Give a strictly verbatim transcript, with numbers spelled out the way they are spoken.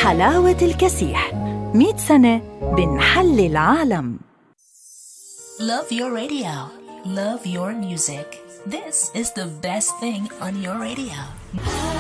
حلاوة الكسيح، مئة سنة بنحل العالم. Love your radio. Love your music. This is the best thing on your radio.